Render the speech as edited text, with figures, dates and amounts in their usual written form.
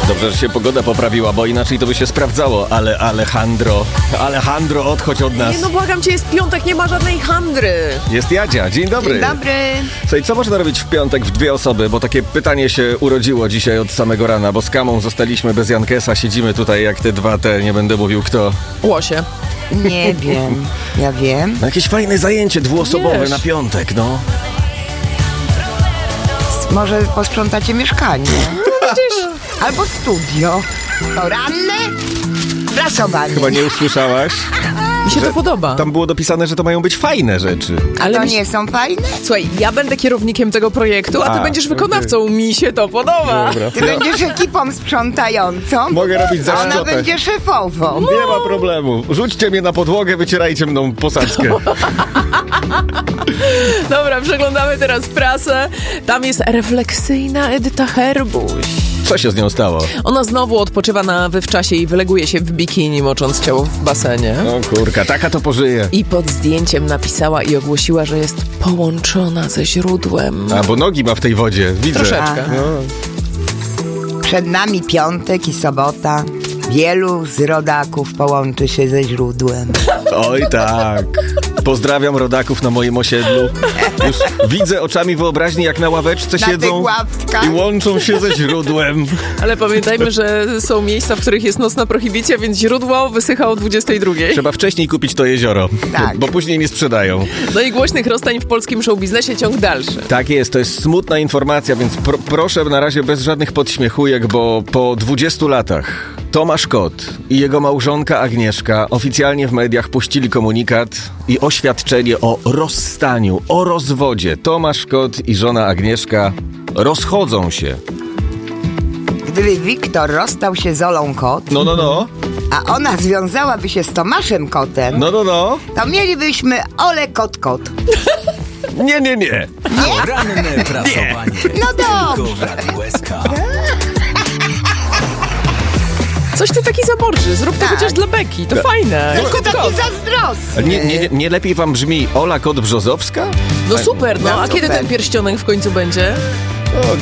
Dobrze, że się pogoda poprawiła, bo inaczej to by się sprawdzało, ale Alejandro, odchodź od nas. Nie no, błagam cię, jest piątek, nie ma żadnej handry. Jest Jadzia, dzień dobry. Dzień dobry. Słuchaj, co można robić w piątek w dwie osoby? Bo takie pytanie się urodziło dzisiaj od samego rana, bo z Kamą zostaliśmy bez Jankesa, siedzimy tutaj jak te dwa, nie będę mówił kto. Łosie. Nie wiem, ja wiem. No, jakieś fajne zajęcie dwuosobowe Wiesz. na piątek, no. Może posprzątacie mieszkanie. Albo studio. Poranne prasowanie. Chyba nie usłyszałaś? Mi się Że to podoba. Tam było dopisane, że to mają być fajne rzeczy. Ale To mi się... nie są fajne? Słuchaj, ja będę kierownikiem tego projektu, a ty będziesz wykonawcą. Mi się to podoba. Dobra. Ty będziesz ekipą sprzątającą. Mogę robić a ona zaszczotę. będzie szefową. Nie ma problemu. Rzućcie mnie na podłogę, wycierajcie mną posadzkę. Dobra, przeglądamy teraz prasę. Tam jest refleksyjna Edyta Herbuś. Co się z nią stało? Ona znowu odpoczywa na wywczasie i wyleguje się w bikini, mocząc ciało w basenie. O kurka, taka to pożyje. I pod zdjęciem napisała i ogłosiła, że jest połączona ze źródłem. A, bo nogi ma w tej wodzie, widzę. Troszeczkę. No. Przed nami piątek i sobota. Wielu z rodaków połączy się ze źródłem. Oj tak. Pozdrawiam rodaków na moim osiedlu. Już widzę oczami wyobraźni, jak na ławeczce Na siedzą tych ławkach. i łączą się ze źródłem. Ale pamiętajmy, że są miejsca, w których jest nocna prohibicja, więc źródło wysycha o 22. Trzeba wcześniej kupić to jezioro, Tak. bo później nie sprzedają. No i głośnych rozstań w polskim showbiznesie ciąg dalszy. Tak jest, to jest smutna informacja, więc proszę na razie bez żadnych podśmiechujek, bo po 20 latach Tomasz Kot i jego małżonka Agnieszka oficjalnie w mediach puścili komunikat i oświadczenie o rozstaniu, o rozwodzie. Tomasz Kot i żona Agnieszka rozchodzą się. Gdyby Wiktor rozstał się z Olą Kot, No. a ona związałaby się z Tomaszem Kotem, No. to mielibyśmy Olę Kot. Nie. Poranne prasowanie. No dobrze. Tylko w Radiu SK. Coś ty taki zaborczy, zrób to Tak. chociaż dla Beki, to fajne. Tylko Kot, taki kot. zazdrosny. Nie lepiej wam brzmi Ola Kot Brzozowska? No super, no a No kiedy super. ten pierścionek w końcu będzie? O,